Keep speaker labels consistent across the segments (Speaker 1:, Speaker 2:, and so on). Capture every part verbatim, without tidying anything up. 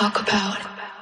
Speaker 1: talk about.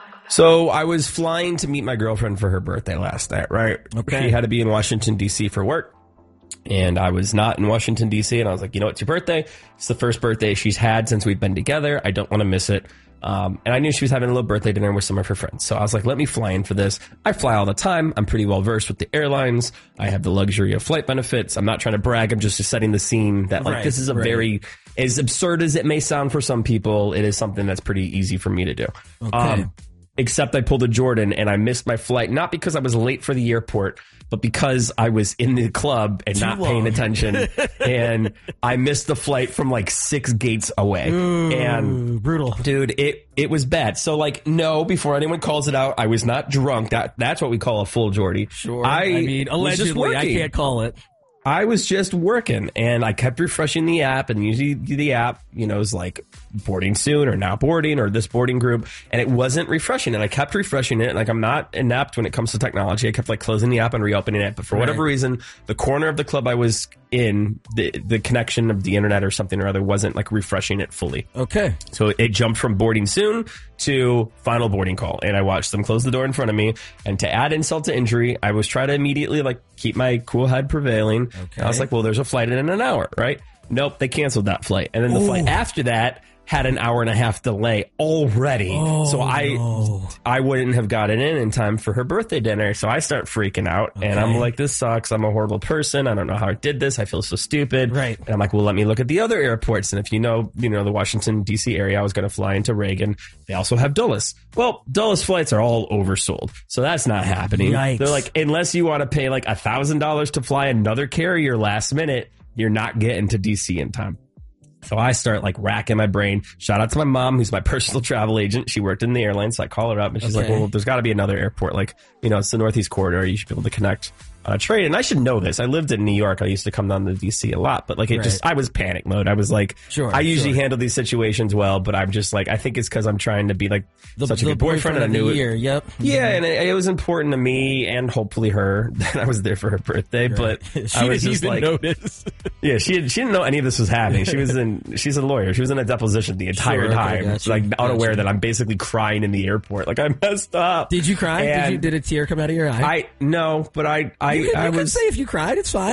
Speaker 2: So I was flying to meet my girlfriend for her birthday last night, right?
Speaker 3: Okay.
Speaker 2: She had to be in Washington, D C for work. And I was not in Washington, D C. And I was like, you know, it's your birthday. It's the first birthday she's had since we've been together. I don't want to miss it. Um, and I knew she was having a little birthday dinner with some of her friends. So I was like, let me fly in for this. I fly all the time. I'm pretty well versed with the airlines. I have the luxury of flight benefits. I'm not trying to brag. I'm just setting the scene that like
Speaker 3: Right,
Speaker 2: this is a
Speaker 3: right.
Speaker 2: very, as absurd as it may sound for some people, it is something that's pretty easy for me to do.
Speaker 3: Okay.
Speaker 2: Um, except I pulled a Jordan and I missed my flight, not because I was late for the airport, but because I was in the club and
Speaker 3: Too
Speaker 2: not
Speaker 3: long.
Speaker 2: paying attention. And I missed the flight from like six gates away.
Speaker 3: Ooh,
Speaker 2: And
Speaker 3: brutal.
Speaker 2: dude, it, it was bad. So like, no, before anyone calls it out, I was not drunk. That That's what we call a full Geordie.
Speaker 3: Sure.
Speaker 2: I,
Speaker 3: I mean,
Speaker 2: was just
Speaker 3: allegedly, I
Speaker 2: working.
Speaker 3: can't call it.
Speaker 2: I was just working and I kept refreshing the app, and usually the app, you know, is like boarding soon or now boarding or this boarding group, and it wasn't refreshing, and I kept refreshing it. Like, I'm not inept when it comes to technology. I kept like closing the app and reopening it, but for whatever
Speaker 3: Right.
Speaker 2: reason, the corner of the club I was in, the the connection of the internet or something or other wasn't like refreshing it fully.
Speaker 3: Okay.
Speaker 2: So it jumped from boarding soon to final boarding call. And I watched them close the door in front of me. And to add insult to injury, I was trying to immediately like keep my cool head prevailing.
Speaker 3: Okay.
Speaker 2: I was like, well, there's a flight in an hour, right? Nope, they canceled that flight. And then the flight after that had an hour and a half delay already.
Speaker 3: Oh,
Speaker 2: so I
Speaker 3: no.
Speaker 2: I wouldn't have gotten in in time for her birthday dinner. So I start freaking out. And I'm like, this sucks. I'm a horrible person. I don't know how I did this. I feel so stupid.
Speaker 3: Right.
Speaker 2: And I'm like, well, let me look at the other airports. And if you know, you know, the Washington, D C area, I was going to fly into Reagan. They also have Dulles. Well, Dulles flights are all oversold. So that's not happening.
Speaker 3: Yikes.
Speaker 2: They're like, unless you want to pay like a thousand dollars to fly another carrier last minute, you're not getting to D C in time. So I start like racking my brain. Shout out to my mom, who's my personal travel agent. She worked in the airline, so I call her up and she's
Speaker 3: Okay.
Speaker 2: like, well, there's got to be another airport. Like, you know, it's the Northeast Corridor. You should be able to connect on a train. And I should know this. I lived in New York. I used to come down to D C a lot, but like it
Speaker 3: Right.
Speaker 2: just, I was panic mode. I was like,
Speaker 3: Sure,
Speaker 2: I usually
Speaker 3: sure.
Speaker 2: handle these situations well, but I'm just like, I think it's because I'm trying to be like
Speaker 3: The,
Speaker 2: such a
Speaker 3: the
Speaker 2: good boyfriend, and I
Speaker 3: of
Speaker 2: knew
Speaker 3: the
Speaker 2: it.
Speaker 3: year. Yep.
Speaker 2: Yeah, and it, it was important to me and hopefully her that I was there for her birthday. But
Speaker 3: she
Speaker 2: I was
Speaker 3: didn't
Speaker 2: just
Speaker 3: even
Speaker 2: like,
Speaker 3: notice.
Speaker 2: yeah, she had, she didn't know any of this was happening. She was in, she's a lawyer. She was in a deposition the entire
Speaker 3: Sure, okay,
Speaker 2: time,
Speaker 3: gotcha,
Speaker 2: like unaware
Speaker 3: gotcha.
Speaker 2: that I'm basically crying in the airport. Like, I messed up.
Speaker 3: Did you cry? Did
Speaker 2: And
Speaker 3: you? Did a tear come out of your eye?
Speaker 2: I no, but I I
Speaker 3: you could,
Speaker 2: I
Speaker 3: you could
Speaker 2: was
Speaker 3: say if you cried, it's fine.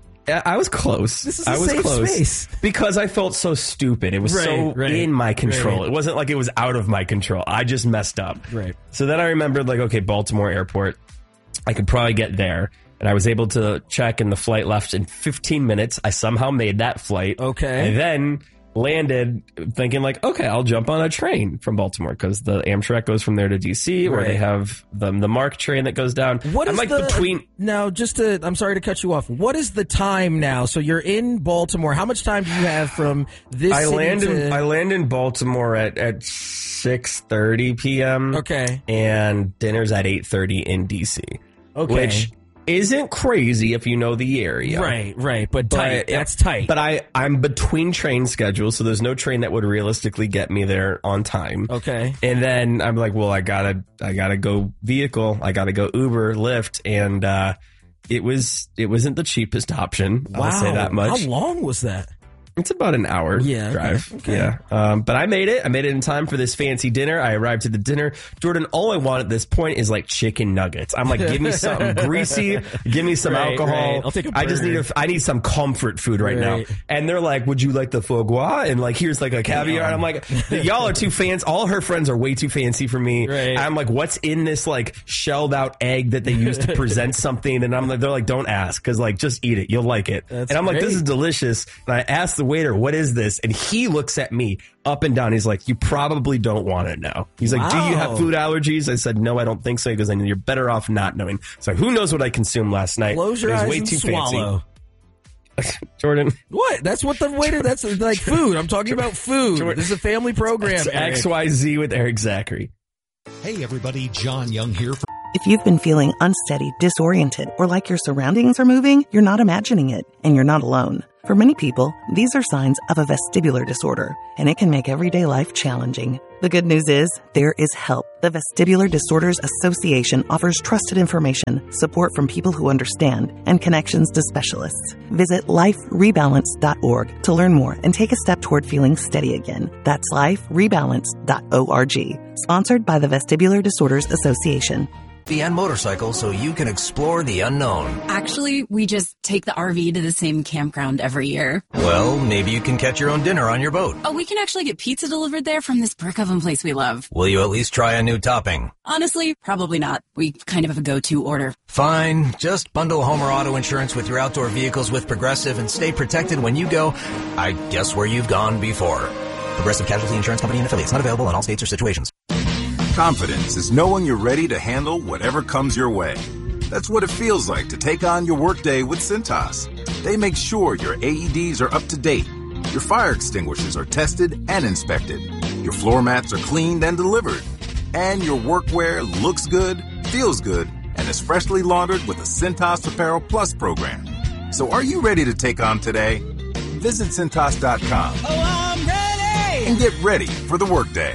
Speaker 2: I was close.
Speaker 3: This is a
Speaker 2: I was
Speaker 3: safe
Speaker 2: close
Speaker 3: space.
Speaker 2: because I felt so stupid. It was
Speaker 3: Right,
Speaker 2: so
Speaker 3: right,
Speaker 2: in my control.
Speaker 3: right.
Speaker 2: It wasn't like it was out of my control. I just messed up.
Speaker 3: Right.
Speaker 2: So then I remembered, like, okay, Baltimore Airport. I could probably get there. And I was able to check, and the flight left in fifteen minutes. I somehow made that flight.
Speaker 3: Okay.
Speaker 2: And then landed thinking like, okay, I'll jump on a train from Baltimore because the Amtrak goes from there to D C, where
Speaker 3: Right.
Speaker 2: they have the, the MARC train that goes down.
Speaker 3: What
Speaker 2: I'm
Speaker 3: is
Speaker 2: like
Speaker 3: the,
Speaker 2: between.
Speaker 3: now? Just to, I'm sorry to cut you off. What is the time now? So you're in Baltimore. How much time do you have from this?
Speaker 2: I
Speaker 3: city
Speaker 2: land
Speaker 3: to,
Speaker 2: in I land in Baltimore at at six thirty p.m.
Speaker 3: Okay.
Speaker 2: and dinner's at eight thirty in D C.
Speaker 3: Okay.
Speaker 2: Which isn't crazy if you know the area.
Speaker 3: Right, right, but tight.
Speaker 2: But-
Speaker 3: That's tight.
Speaker 2: But I, I'm between train schedules, so there's no train that would realistically get me there on time.
Speaker 3: okay.
Speaker 2: And then I'm like, well, I gotta, I gotta go vehicle. I gotta go Uber, Lyft, and uh, it was, it wasn't the cheapest option.
Speaker 3: Wow.
Speaker 2: I'll say that much.
Speaker 3: How long was that?
Speaker 2: It's about an hour
Speaker 3: Yeah, okay,
Speaker 2: drive.
Speaker 3: okay.
Speaker 2: Yeah. Um, but I made it. I made it in time for this fancy dinner. I arrived to the dinner. Jordan, all I want at this point is like chicken nuggets. I'm like, give me something greasy. Give me some
Speaker 3: Right,
Speaker 2: alcohol.
Speaker 3: right. I'll take a
Speaker 2: I just need
Speaker 3: burger.
Speaker 2: a, I need some comfort food right,
Speaker 3: Right.
Speaker 2: now. And they're like, would you like the foie gras? And like, here's like a caviar. And I'm like, y'all are too fancy. All her friends are way too fancy for me.
Speaker 3: Right.
Speaker 2: I'm like, what's in this like shelled out egg that they use to present something? And I'm like, they're like, don't ask. Cause like, just eat it. You'll like it.
Speaker 3: That's
Speaker 2: and I'm like, this
Speaker 3: great.
Speaker 2: is delicious. And I asked the waiter, what is this? And he looks at me up and down. He's like, you probably don't want it now. He's like, do you have
Speaker 3: Wow.
Speaker 2: food allergies? I said, no, I don't think so. He goes, and you're better off not knowing. So who knows what I consumed last night?
Speaker 3: Close your
Speaker 2: it was
Speaker 3: eyes
Speaker 2: way
Speaker 3: and
Speaker 2: too
Speaker 3: swallow.
Speaker 2: fancy. Jordan,
Speaker 3: What? That's what the waiter. That's like food. I'm talking about food.
Speaker 2: Jordan.
Speaker 3: This is a family program.
Speaker 2: it's
Speaker 3: Eric.
Speaker 2: X Y Z with Eric Zachary.
Speaker 4: Hey everybody, John Young here. For-
Speaker 5: If you've been feeling unsteady, disoriented, or like your surroundings are moving, you're not imagining it, and you're not alone. For many people, these are signs of a vestibular disorder, and it can make everyday life challenging. The good news is, there is help. The Vestibular Disorders Association offers trusted information, support from people who understand, and connections to specialists. Visit life rebalance dot org to learn more and take a step toward feeling steady again. That's life rebalance dot org. Sponsored by the Vestibular Disorders Association.
Speaker 1: And motorcycle so you can explore the unknown.
Speaker 6: Actually, we just take the R V to the same campground every year.
Speaker 1: Well, maybe you can catch your own dinner on your boat.
Speaker 6: Oh, we can actually get pizza delivered there from this brick oven place we love.
Speaker 1: Will you at least try a new topping?
Speaker 6: Honestly, probably not. We kind of have a go-to order.
Speaker 1: Fine. Just bundle home or auto insurance with your outdoor vehicles with Progressive and stay protected when you go, I guess, where you've gone before. Progressive Casualty Insurance Company and affiliates. Not available in all states or situations.
Speaker 7: Confidence is knowing you're ready to handle whatever comes your way. That's what it feels like to take on your workday with Cintas. They make sure your A E Ds are up to date, your fire extinguishers are tested and inspected, your floor mats are cleaned and delivered, and your workwear looks good, feels good, and is freshly laundered with a Cintas Apparel Plus program. So are you ready to take on today? Visit Cintas dot com.
Speaker 8: Oh, I'm ready!
Speaker 7: And get ready for the workday.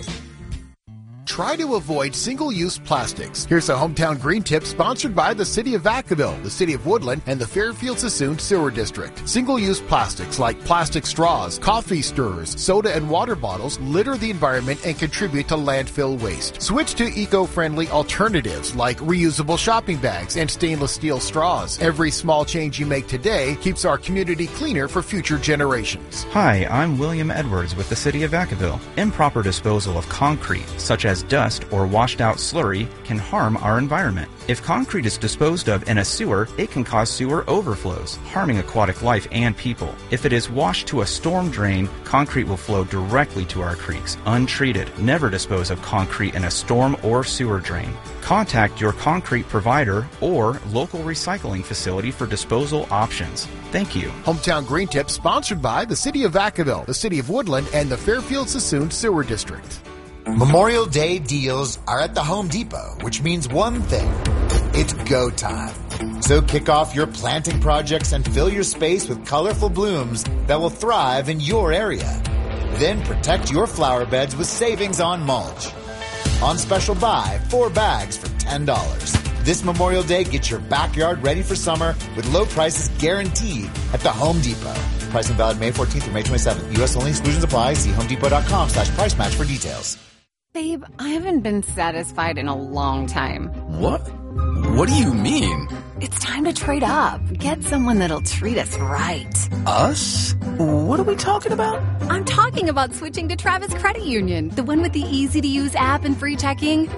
Speaker 9: Try to avoid single-use plastics. Here's a Hometown Green Tip sponsored by the City of Vacaville, the City of Woodland, and the Fairfield-Sassoon Sewer District. Single-use plastics like plastic straws, coffee stirrers, soda and water bottles litter the environment and contribute to landfill waste. Switch to eco-friendly alternatives like reusable shopping bags and stainless steel straws. Every small change you make today keeps our community cleaner for future generations.
Speaker 10: Hi, I'm William Edwards with the City of Vacaville. Improper disposal of concrete, such as dust or washed out slurry, can harm our environment. If concrete is disposed of in a sewer, it can cause sewer overflows, harming aquatic life and people. If it is washed to a storm drain, concrete will flow directly to our creeks, untreated. Never dispose of concrete in a storm or sewer drain. Contact your concrete provider or local recycling facility for disposal options. Thank you.
Speaker 9: Hometown Green Tip sponsored by the City of Vacaville, the City of Woodland, and the Fairfield-Sassoon Sewer District.
Speaker 11: Memorial Day deals are at the Home Depot, which means one thing. It's go time. So kick off your planting projects and fill your space with colorful blooms that will thrive in your area. Then protect your flower beds with savings on mulch. On special buy, four bags for ten dollars. This Memorial Day, get your backyard ready for summer with low prices guaranteed at the Home Depot. Pricing valid May fourteenth through May twenty-seventh. U S only, exclusions apply. See homedepot.com slash price match for details.
Speaker 12: Babe, I haven't been satisfied in a long time.
Speaker 13: What? What do you mean?
Speaker 12: It's time to trade up. Get someone that'll treat us right.
Speaker 13: Us? What are we talking about?
Speaker 12: I'm talking about switching to Travis Credit Union, the one with the easy-to-use app and free checking.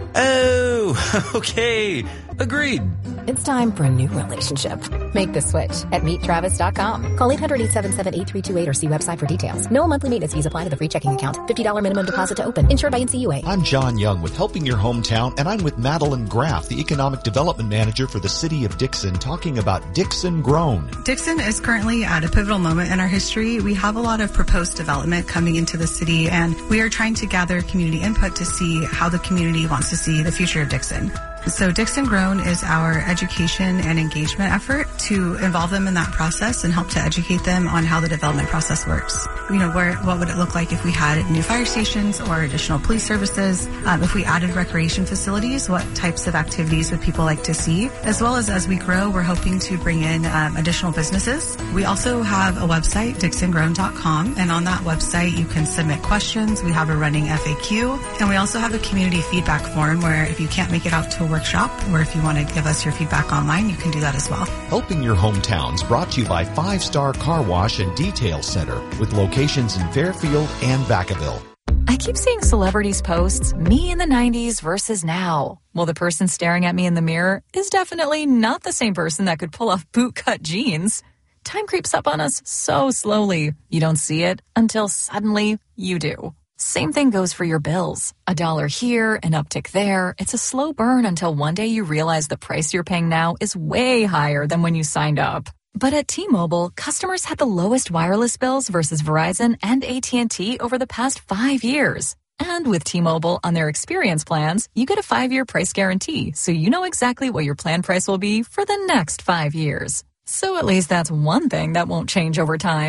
Speaker 13: Oh, okay. Agreed.
Speaker 14: It's time for a new relationship. Make the switch at meet travis dot com. Call eight hundred, eight seven seven, eight three two eight or see website for details. No monthly maintenance fees apply to the free checking account. fifty dollars minimum deposit to open. Insured by N C U A.
Speaker 4: I'm John Young with Helping Your Hometown, and I'm with Madeline Graff, the Economic Development Manager for the City of Dixon, talking about Dixon Grown.
Speaker 15: Dixon is currently at a pivotal moment in our history. We have a lot of proposed development coming into the city, and we are trying to gather community input to see how the community wants to see the future of Dixon. So Dixon Grown is our education and engagement effort to involve them in that process and help to educate them on how the development process works. You know, where, what would it look like if we had new fire stations or additional police services? Um, if we added recreation facilities, what types of activities would people like to see? As well as as we grow, we're hoping to bring in um, additional businesses. We also have a website, dixon grown dot com, and on that website you can submit questions. We have a running F A Q, and we also have a community feedback form where if you can't make it out to a workshop, or if you want to give us your feedback online, you can do that as well.
Speaker 4: Helping Your Hometowns brought to you by Five Star Car Wash and Detail Center with locations in Fairfield and Vacaville.
Speaker 16: I keep seeing celebrities posts, me in the nineties versus now. Well, the person staring at me in the mirror is definitely not the same person that could pull off bootcut jeans. Time creeps up on us so slowly. You don't see it until suddenly you do. Same thing goes for your bills. A dollar here, an uptick there. It's a slow burn until one day you realize the price you're paying now is way higher than when you signed up. But at T-Mobile, customers had the lowest wireless bills versus Verizon and A T and T over the past five years. And with T-Mobile on their experience plans, you get a five-year price guarantee, so you know exactly what your plan price will be for the next five years. So at least that's one thing that won't change over time.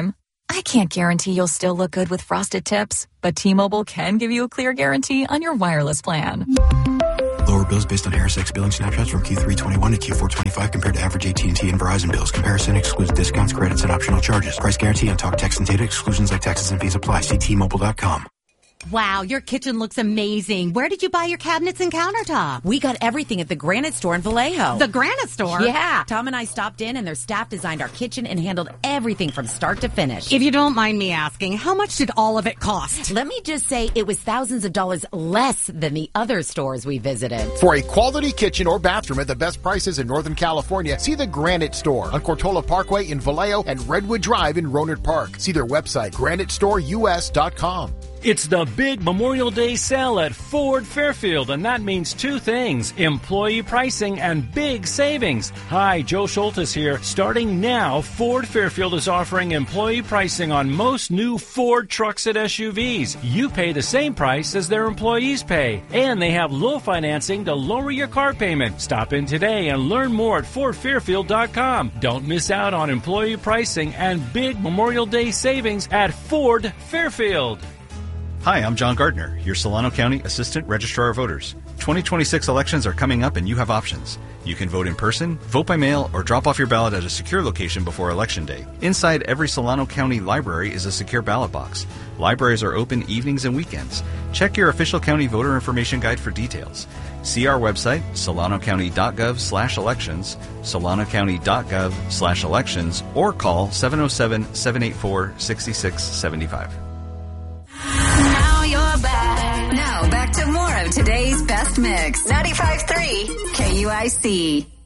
Speaker 16: I can't guarantee you'll still look good with frosted tips, but T-Mobile can give you a clear guarantee on your wireless plan.
Speaker 17: Lower bills based on ErisX billing snapshots from Q three twenty-one to Q four twenty-five compared to average A T and T and Verizon bills. Comparison excludes discounts, credits, and optional charges. Price guarantee on talk, text, and data. Exclusions like taxes and fees apply. See T Mobile dot com.
Speaker 18: Wow, your kitchen looks amazing. Where did you buy your cabinets and countertop?
Speaker 19: We got everything at the Granite Store in Vallejo.
Speaker 18: The Granite Store?
Speaker 19: Yeah. Tom and I stopped in and their staff designed our kitchen and handled everything from start to finish.
Speaker 18: If you don't mind me asking, how much did all of it cost?
Speaker 19: Let me just say it was thousands of dollars less than the other stores we visited.
Speaker 9: For a quality kitchen or bathroom at the best prices in Northern California, see the Granite Store on Cortola Parkway in Vallejo and Redwood Drive in Rohnert Park. See their website, granite store U S dot com.
Speaker 20: It's the big Memorial Day sale at Ford Fairfield, and that means two things: employee pricing and big savings. Hi, Joe Schultes here. Starting now, Ford Fairfield is offering employee pricing on most new Ford trucks and S U Vs. You pay the same price as their employees pay, and they have low financing to lower your car payment. Stop in today and learn more at ford fairfield dot com. Don't miss out on employee pricing and big Memorial Day savings at Ford Fairfield.
Speaker 10: Hi, I'm John Gardner, your Solano County Assistant Registrar of Voters. twenty twenty-six elections are coming up and you have options. You can vote in person, vote by mail, or drop off your ballot at a secure location before Election Day. Inside every Solano County library is a secure ballot box. Libraries are open evenings and weekends. Check your official county voter information guide for details. See our website, solano county dot gov slash elections, solano county dot gov slash elections, or call seven oh seven, seven eight four, six six seven five.
Speaker 21: Now you're back. Now back to more of today's best mix. ninety-five point three K U I C.